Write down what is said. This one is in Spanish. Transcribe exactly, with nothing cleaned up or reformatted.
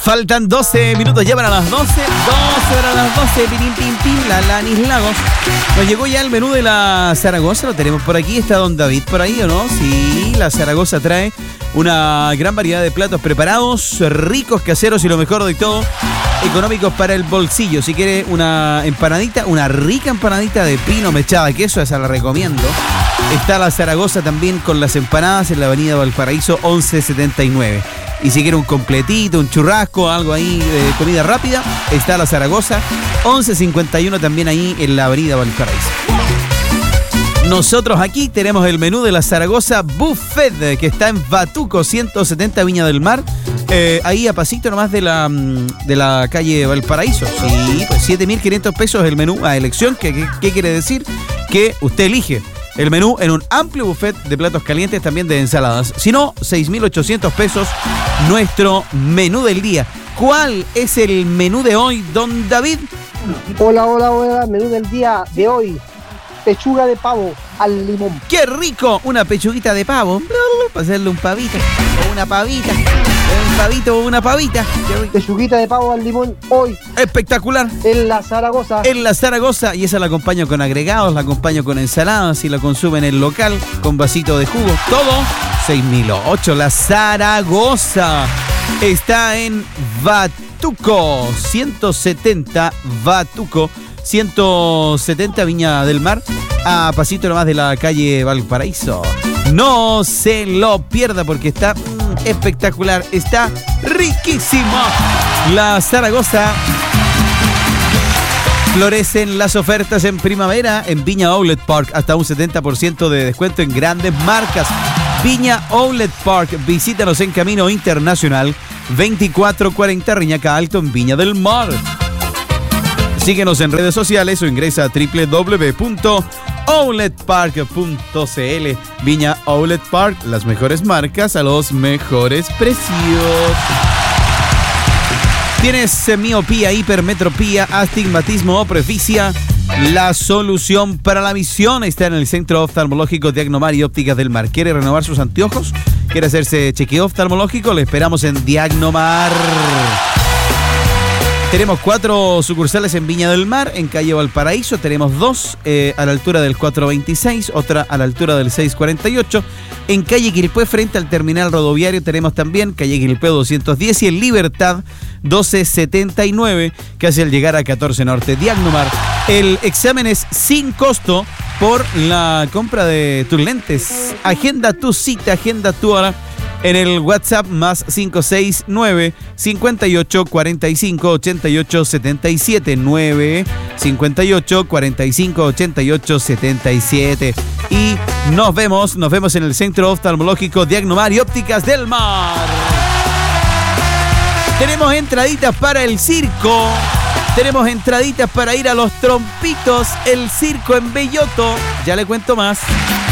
Faltan doce minutos ya para las doce. doce para las doce. Pim, pim, pim, la Lanis Lagos. Nos llegó ya el menú de la Zaragoza. Lo tenemos por aquí. ¿Está don David por ahí o no? Sí, la Zaragoza trae una gran variedad de platos preparados, ricos, caseros y lo mejor de todo, económicos para el bolsillo. Si quiere una empanadita, una rica empanadita de pino mechada de queso, esa la recomiendo. Está la Zaragoza también con las empanadas en la avenida Valparaíso once setenta y nueve. Y si quiere un completito, un churrasco, algo ahí de comida rápida, está la Zaragoza once cincuenta y uno también ahí en la avenida Valparaíso. Nosotros aquí tenemos el menú de la Zaragoza Buffet, que está en Batuco, ciento setenta Viña del Mar, eh, ahí a pasito nomás de la, de la calle Valparaíso. Sí, pues siete mil quinientos pesos el menú a elección. ¿Qué, qué, qué quiere decir? Que usted elige el menú en un amplio buffet de platos calientes, también de ensaladas. Si no, seis mil ochocientos pesos nuestro menú del día. ¿Cuál es el menú de hoy, don David? Hola, hola, hola. Menú del día de hoy: pechuga de pavo al limón. ¡Qué rico! Una pechuguita de pavo, para hacerle un pavito o una pavita. Un pavito o una pavita. Pechuguita de pavo al limón hoy. Espectacular. En la Zaragoza. En la Zaragoza. Y esa la acompaño con agregados, la acompaño con ensaladas y la consume en el local con vasito de jugo. Todo seis mil ocho. La Zaragoza está en Batuco, ciento setenta Batuco, ciento setenta Viña del Mar, a pasito nomás de la calle Valparaíso. No se lo pierda porque está mm, espectacular, está riquísimo. La Zaragoza. Florecen las ofertas en primavera en Viña Outlet Park, hasta un setenta por ciento de descuento en grandes marcas. Viña Outlet Park, visítanos en Camino Internacional veinticuatro cuarenta Reñaca Alto en Viña del Mar. Síguenos en redes sociales o ingresa a doble u doble u doble u punto outlet park punto c l. Viña Outlet Park, las mejores marcas a los mejores precios. ¿Tienes miopía, hipermetropía, astigmatismo o presbicia? La solución para la visión está en el Centro Oftalmológico Diagnomar y Ópticas del Mar. ¿Quiere renovar sus anteojos? ¿Quiere hacerse chequeo oftalmológico? Le esperamos en Diagnomar. Tenemos cuatro sucursales en Viña del Mar, en calle Valparaíso. Tenemos dos eh, a la altura del cuatrocientos veintiséis, otra a la altura del seiscientos cuarenta y ocho. En calle Quilpué, frente al terminal rodoviario, tenemos también calle Quilpué doscientos diez y en Libertad doce setenta y nueve, casi al llegar a catorce Norte. Diagnomar. El examen es sin costo por la compra de tus lentes. Agenda tu cita, agenda tu hora en el WhatsApp más cinco seis nueve, cinco ocho, cuatro cinco, ocho ocho siete siete, nueve cinco ocho, cuatro cinco, ocho ocho siete siete. Y nos vemos, nos vemos en el Centro Oftalmológico Diagnomar y Ópticas del Mar. Tenemos entraditas para el circo. Tenemos entraditas para ir a los Trompitos, el circo en Belloto. Ya le cuento más.